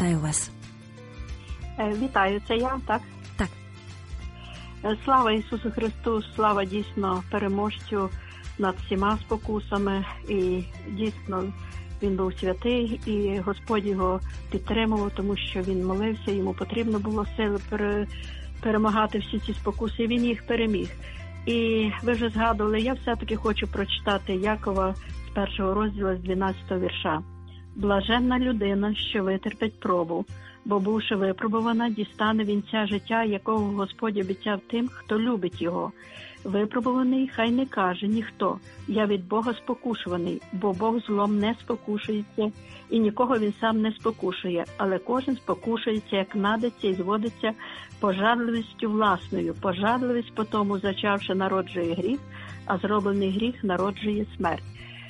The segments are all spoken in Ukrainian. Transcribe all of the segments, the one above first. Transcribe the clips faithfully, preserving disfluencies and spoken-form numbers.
вітаю вас. Вітаю, це я, так? Так. Слава Ісусу Христу, слава дійсно переможцю над всіма спокусами. І дійсно він був святий, і Господь його підтримував, тому що він молився, йому потрібно було сили пере, перемагати всі ці спокуси, і він їх переміг. І ви вже згадували, я все-таки хочу прочитати Якова з першого розділу, з дванадцятого вірша. «Блаженна людина, що витерпить пробу, бо, бувши випробувана, дістане вінця життя, якого Господь обіцяв тим, хто любить його. Випробуваний, хай не каже ніхто, я від Бога спокушуваний, бо Бог злом не спокушується, і нікого він сам не спокушує, але кожен спокушується, як надиться і зводиться пожадливістю власною. Пожадливість потому, зачавши, народжує гріх, а зроблений гріх народжує смерть».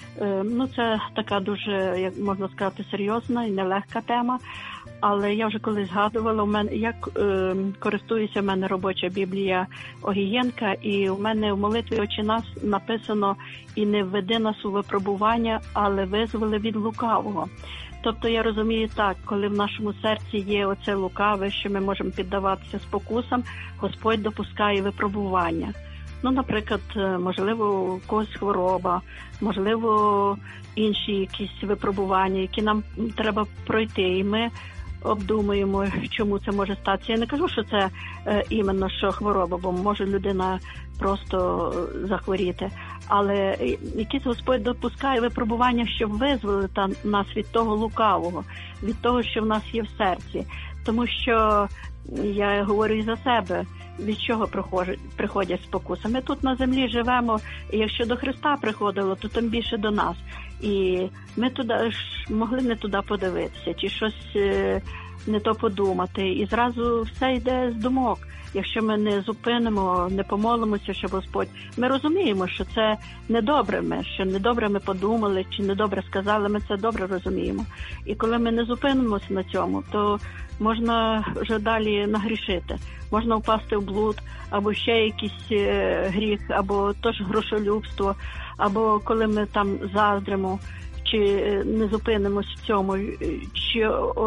Ну, це така дуже, як можна сказати, серйозна і нелегка тема, але я вже колись згадувала, у мене, як е, користується в мене робоча Біблія Огієнка, і у мене в молитві «Отче наш» написано «І не введи нас у випробування, але визволи від лукавого». Тобто я розумію так, коли в нашому серці є оце лукаве, що ми можемо піддаватися спокусам, Господь допускає випробування. Ну, наприклад, можливо, у когось хвороба, можливо, інші якісь випробування, які нам треба пройти, і ми обдумуємо, чому це може статися. Я не кажу, що це е, іменно що хвороба, бо може людина просто захворіти. Але якийсь Господь допускає випробування, щоб визволити нас від того лукавого, від того, що в нас є в серці. Тому що, я говорю і за себе, від чого приходять спокуси. Ми тут на землі живемо, і якщо до Христа приходило, то тим більше до нас. І ми туди ж могли не туди подивитися, чи щось не то подумати. І зразу все йде з думок. Якщо ми не зупинимо, не помолимося, щоб Господь... Ми розуміємо, що це недобре ми, що недобре ми подумали, чи недобре сказали, ми це добре розуміємо. І коли ми не зупинимося на цьому, то можна вже далі нагрішити. Можна впасти в блуд, або ще якийсь гріх, або теж грошолюбство, або коли ми там заздримо, чи не зупинимося в цьому, чи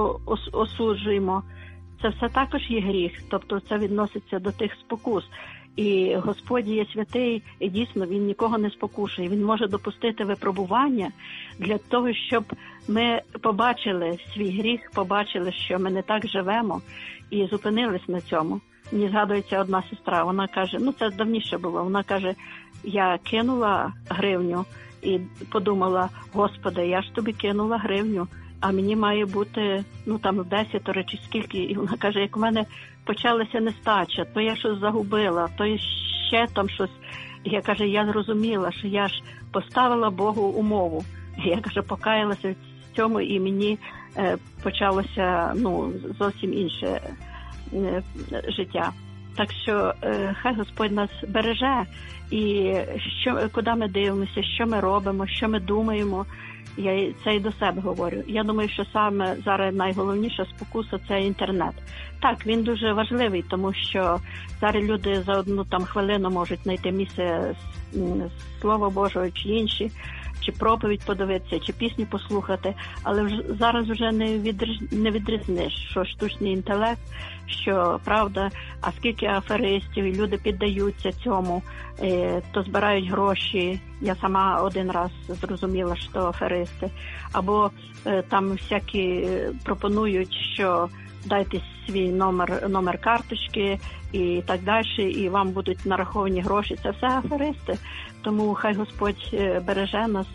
осуджуємо. Це все також є гріх, тобто це відноситься до тих спокус. І Господь є святий, і дійсно Він нікого не спокушує. Він може допустити випробування для того, щоб ми побачили свій гріх, побачили, що ми не так живемо, і зупинились на цьому. Мені згадується одна сестра, вона каже, ну це давніше було, вона каже, я кинула гривню і подумала, Господи, я ж тобі кинула гривню, а мені має бути, ну там десятеро чи скільки. І вона каже, як в мене почалася нестача, то я щось загубила, то ще там щось. І я каже, я зрозуміла, що я ж поставила Богу умову. І я каже, покаялася в цьому, і мені е, почалося ну зовсім інше е, життя. Так що е, хай Господь нас береже, і що, куди ми дивимося, що ми робимо, що ми думаємо. Я це і до себе говорю. Я думаю, що саме зараз найголовніша спокуса – це інтернет. Так, він дуже важливий, тому що зараз люди за одну там хвилину можуть знайти місце Слова Божого чи інші, чи проповідь подивитися, чи пісню послухати, але вже, зараз вже не, відріз, не відрізниш, що штучний інтелект, що правда, а скільки аферистів, і люди піддаються цьому, е, то збирають гроші. Я сама один раз зрозуміла, що аферисти. Або е, там всякі пропонують, що дайте свій номер, номер карточки і так далі, і вам будуть нараховані гроші. Це все аферисти. Тому хай Господь береже нас,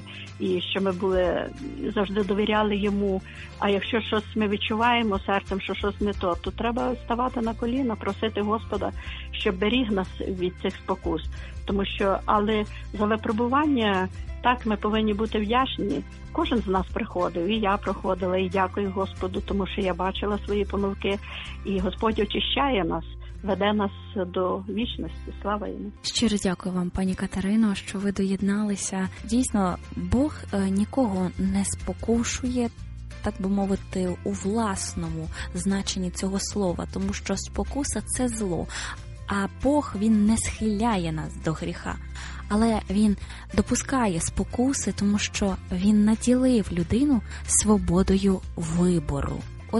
і що ми були завжди довіряли Йому. А якщо щось ми відчуваємо серцем, що щось не то, то треба ставати на коліна, просити Господа, щоб беріг нас від цих спокус. Тому що, але за випробування, так, ми повинні бути вдячні. Кожен з нас приходив, і я проходила, і дякую Господу, тому що я бачила свої помилки, і Господь очищає нас, веде нас до вічності. Слава Йому. Щиро дякую вам, пані Катерино, що ви доєдналися. Дійсно, Бог нікого не спокушує, так би мовити, у власному значенні цього слова, тому що спокуса – це зло, а Бог, Він не схиляє нас до гріха. Але Він допускає спокуси, тому що Він наділив людину свободою вибору.